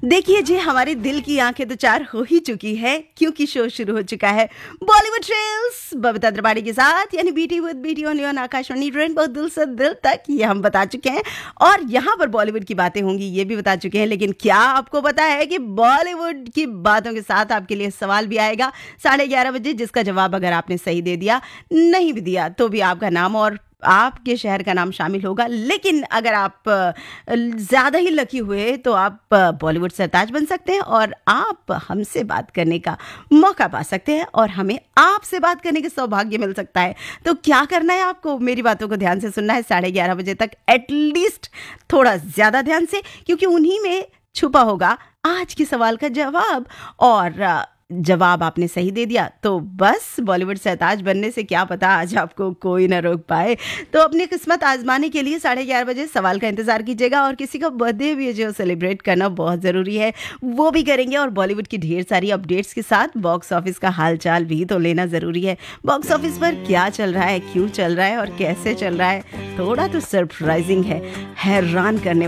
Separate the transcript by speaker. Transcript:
Speaker 1: देखिए जी, हमारे दिल की आंखें तो चार हो ही चुकी है क्योंकि शो शुरू हो चुका है बॉलीवुड ट्रेल्स बबीता त्रिपाठी के साथ, यानी BT with BT only on Akashvani train, बहुत दिल से दिल तक, ये हम बता चुके हैं। और यहाँ पर बॉलीवुड की बातें होंगी ये भी बता चुके हैं, लेकिन क्या आपको पता है कि बॉलीवुड की बातों के साथ आपके लिए सवाल भी आएगा 11:30 बजे, जिसका जवाब अगर आपने सही दे दिया, नहीं भी दिया तो भी आपका नाम और आपके शहर का नाम शामिल होगा। लेकिन अगर आप ज़्यादा ही लकी हुए तो आप बॉलीवुड सरताज बन सकते हैं और आप हमसे बात करने का मौका पा सकते हैं और हमें आपसे बात करने का सौभाग्य मिल सकता है। तो क्या करना है आपको? मेरी बातों को ध्यान से सुनना है 11:30 बजे तक, एटलीस्ट थोड़ा ज़्यादा ध्यान से, क्योंकि उन्हीं में छुपा होगा आज के सवाल का जवाब। और जवाब आपने सही दे दिया तो बस बॉलीवुड सरताज बनने से क्या पता आज आपको कोई ना रोक पाए। तो अपनी किस्मत आजमाने के लिए 11:30 बजे सवाल का इंतजार कीजिएगा। और किसी का बर्थडे भी जो सेलिब्रेट करना बहुत ज़रूरी है, वो भी करेंगे। और बॉलीवुड की ढेर सारी अपडेट्स के साथ बॉक्स ऑफिस का हालचाल भी तो लेना ज़रूरी है। बॉक्स ऑफिस पर क्या चल रहा है, क्यों चल रहा है और कैसे चल रहा है, थोड़ा तो सरप्राइजिंग है, हैरान करने